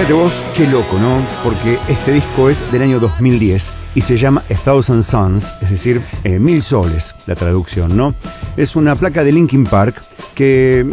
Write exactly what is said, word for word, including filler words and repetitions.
Fíjate vos, qué loco, ¿no? Porque este disco es del año dos mil diez y se llama A Thousand Suns, es decir, eh, Mil Soles, la traducción, ¿no? Es una placa de Linkin Park que